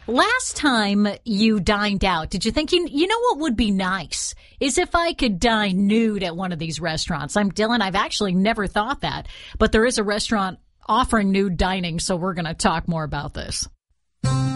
Last time you dined out, did you think, you know what would be nice is if I could dine nude at one of these restaurants? I'm Dylan. I've actually never thought that, but there is a restaurant offering nude dining, so we're going to talk more about this.